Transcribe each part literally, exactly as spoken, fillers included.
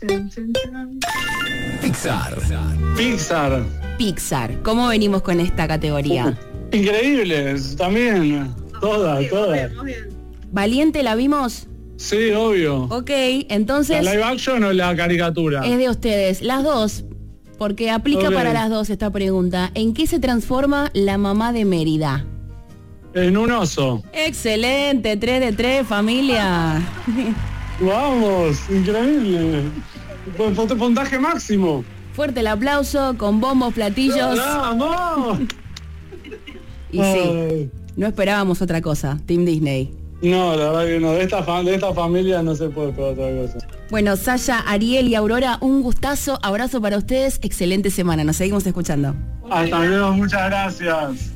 Pixar. Pixar. Pixar. ¿Cómo venimos con esta categoría? Uh, increíbles, también. Todas, todas. ¿Valiente la vimos? Sí, obvio. Ok, entonces... ¿La live action o la caricatura? Es de ustedes, las dos, porque aplica Ok. para las dos esta pregunta. ¿En qué se transforma la mamá de Mérida? En un oso. Excelente, tres de tres, familia. Vamos, increíble. Pu- pu- Puntaje máximo. Fuerte el aplauso, con bombos, platillos. ¡Vamos! Y sí, no esperábamos otra cosa, Team Disney. No, la verdad que no. De esta, fa- de esta familia no se puede esperar otra cosa. Bueno, Saya, Ariel y Aurora, un gustazo, abrazo para ustedes, excelente semana, nos seguimos escuchando. Hasta luego, muchas gracias.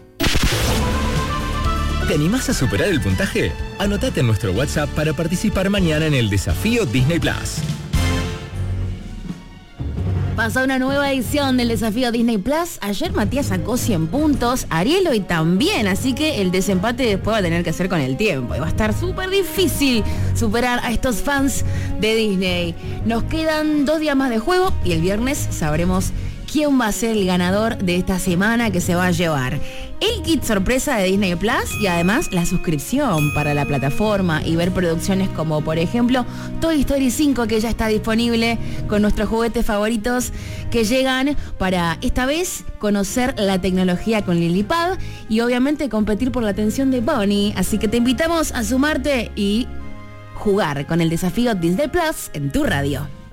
¿Te animás a superar el puntaje? Anotate en nuestro WhatsApp para participar mañana en el desafío Disney Plus. Pasó una nueva edición del desafío Disney Plus. Ayer Matías sacó cien puntos, Ariel hoy también, así que el desempate después va a tener que ser con el tiempo. Y va a estar súper difícil superar a estos fans de Disney. Nos quedan dos días más de juego y el viernes sabremos quién va a ser el ganador de esta semana que se va a llevar el kit sorpresa de Disney Plus y además la suscripción para la plataforma y ver producciones como por ejemplo Toy Story cinco, que ya está disponible con nuestros juguetes favoritos que llegan para esta vez conocer la tecnología con Lilipad y obviamente competir por la atención de Bonnie. Así que te invitamos a sumarte y jugar con el desafío Disney Plus en tu radio.